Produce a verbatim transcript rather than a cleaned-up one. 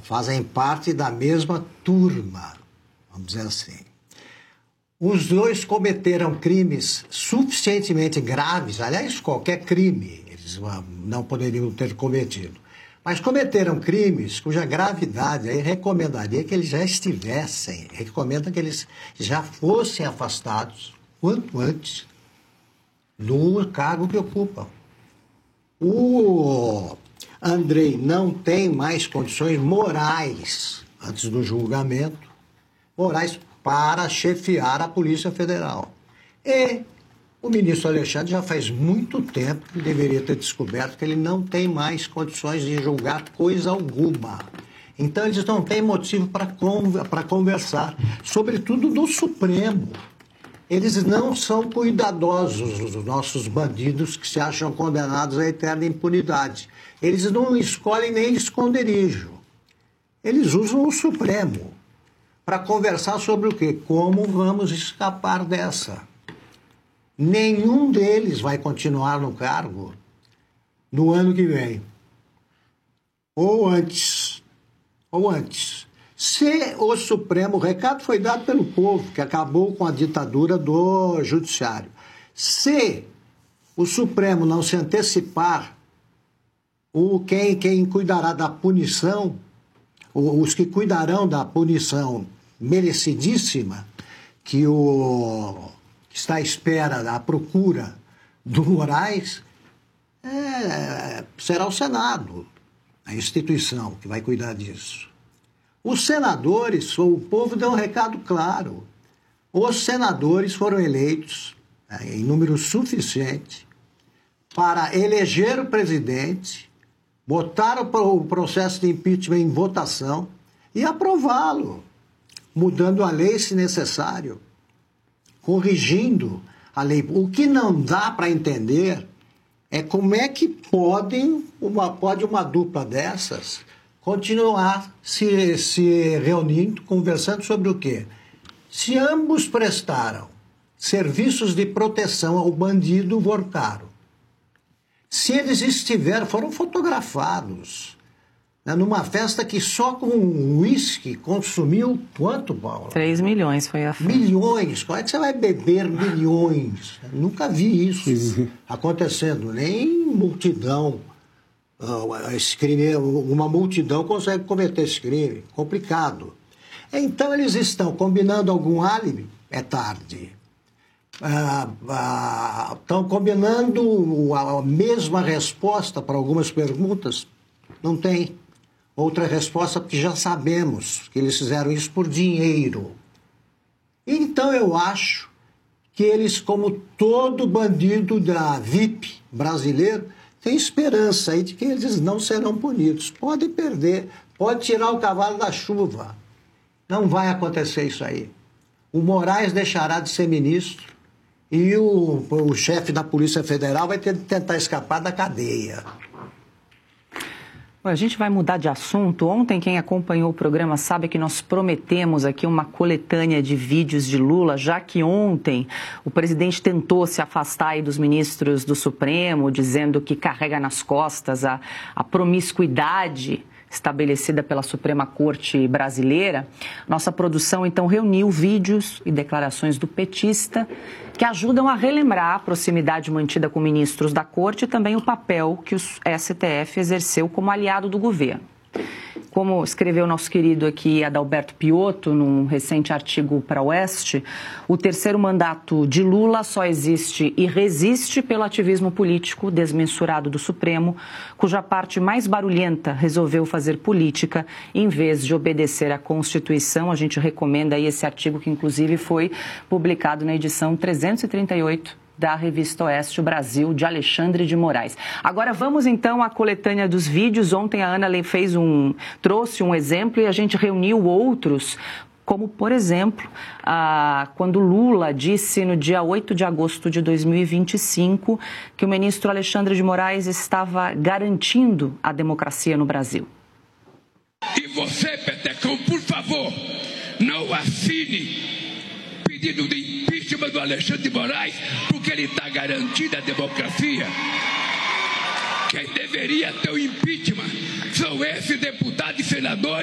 fazem parte da mesma turma, vamos dizer assim. Os dois cometeram crimes suficientemente graves, aliás, qualquer crime eles não poderiam ter cometido, mas cometeram crimes cuja gravidade aí recomendaria que eles já estivessem, recomenda que eles já fossem afastados quanto antes do cargo que ocupam. O Andrei não tem mais condições morais, antes do julgamento, morais para chefiar a Polícia Federal. E o ministro Alexandre já faz muito tempo que deveria ter descoberto que ele não tem mais condições de julgar coisa alguma. Então, eles não têm motivo para conversar, sobretudo do Supremo. Eles não são cuidadosos, os nossos bandidos que se acham condenados à eterna impunidade. Eles não escolhem nem esconderijo. Eles usam o Supremo para conversar sobre o quê? Como vamos escapar dessa. Nenhum deles vai continuar no cargo no ano que vem. Ou antes. Ou antes. Se o Supremo, o recado foi dado pelo povo, que acabou com a ditadura do Judiciário. Se o Supremo não se antecipar, o quem, quem cuidará da punição, os que cuidarão da punição merecidíssima, que, o, que está à espera da procura do Moraes, é, será o Senado, a instituição que vai cuidar disso. Os senadores, o povo deu um recado claro. Os senadores foram eleitos é, em número suficiente para eleger o presidente, botar o processo de impeachment em votação e aprová-lo, mudando a lei se necessário, corrigindo a lei. O que não dá para entender é como é que podem uma, pode uma dupla dessas continuar se, se reunindo, conversando sobre o quê? Se ambos prestaram serviços de proteção ao bandido Vorcaro, se eles estiveram, foram fotografados, né, numa festa que só com uísque consumiu quanto, Paulo? três milhões foi a festa. Milhões? Como é que você vai beber milhões? Eu nunca vi isso acontecendo, nem multidão. Esse crime, uma multidão consegue cometer esse crime, complicado. Então eles estão combinando algum álibi, é tarde. Ah, ah, estão combinando a mesma resposta para algumas perguntas, não tem. Outra resposta, porque já sabemos que eles fizeram isso por dinheiro. Então eu acho que eles, como todo bandido da V I P brasileiro, tem esperança aí de que eles não serão punidos. Podem perder, pode tirar o cavalo da chuva. Não vai acontecer isso aí. O Moraes deixará de ser ministro e o, o chefe da Polícia Federal vai ter que tentar escapar da cadeia. A gente vai mudar de assunto. Ontem, quem acompanhou o programa sabe que nós prometemos aqui uma coletânea de vídeos de Lula, já que ontem o presidente tentou se afastar aí dos ministros do Supremo, dizendo que carrega nas costas a, a promiscuidade estabelecida pela Suprema Corte brasileira. Nossa produção, então, reuniu vídeos e declarações do petista que ajudam a relembrar a proximidade mantida com ministros da Corte e também o papel que o S T F exerceu como aliado do governo. Como escreveu nosso querido aqui Adalberto Piotto, num recente artigo para o Oeste, o terceiro mandato de Lula só existe e resiste pelo ativismo político desmensurado do Supremo, cuja parte mais barulhenta resolveu fazer política em vez de obedecer à Constituição. A gente recomenda aí esse artigo, que inclusive foi publicado na edição trezentos e trinta e oito da revista Oeste Brasil, de Alexandre de Moraes. Agora vamos então à coletânea dos vídeos. Ontem a Ana fez um, trouxe um exemplo e a gente reuniu outros, como por exemplo, ah, quando Lula disse no dia oito de agosto de dois mil e vinte e cinco que o ministro Alexandre de Moraes estava garantindo a democracia no Brasil. E você, Petecão, por favor, não assine pedido de impeachment do Alexandre de Moraes, porque ele está garantindo a democracia. Quem deveria ter o impeachment são esses deputados e senadores